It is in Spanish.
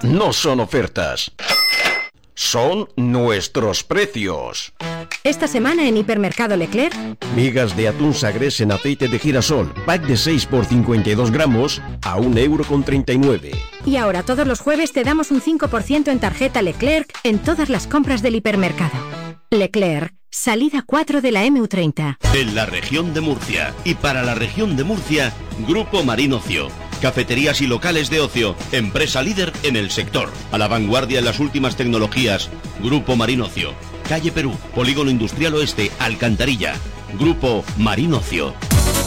no son ofertas. Son nuestros precios. Esta semana en Hipermercado Leclerc, migas de atún Sagres en aceite de girasol, pack de 6 por 52 gramos a 1,39 €. Y ahora todos los jueves te damos un 5% en tarjeta Leclerc en todas las compras del hipermercado. Leclerc, salida 4 de la MU30. En la región de Murcia y para la región de Murcia, Grupo Marín Ocio. Cafeterías y locales de ocio, empresa líder en el sector. A la vanguardia en las últimas tecnologías. Grupo Marín Ocio. Calle Perú, Polígono Industrial Oeste, Alcantarilla. Grupo Marín Ocio.